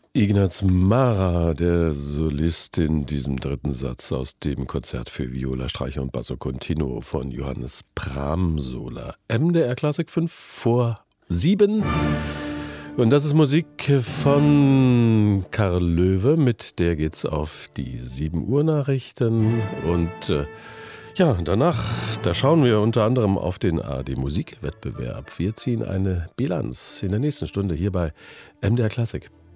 Ignaz Mara, der Solist in diesem dritten Satz aus dem Konzert für Viola, Streicher und Basso Continuo von Johannes Pramsola. MDR Klassik 5 vor 7. Und das ist Musik von Karl Löwe, mit der geht's auf die 7 Uhr Nachrichten. Und ja, danach, da schauen wir unter anderem auf den ARD Musikwettbewerb. Wir ziehen eine Bilanz in der nächsten Stunde hier bei MDR Klassik.